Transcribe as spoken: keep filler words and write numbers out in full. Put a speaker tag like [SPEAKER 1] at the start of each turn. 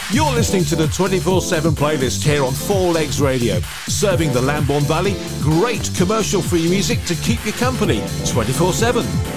[SPEAKER 1] You're listening to the twenty-four seven playlist here on Four Legs Radio, serving the Lambourn Valley great commercial-free music to keep you company twenty-four seven.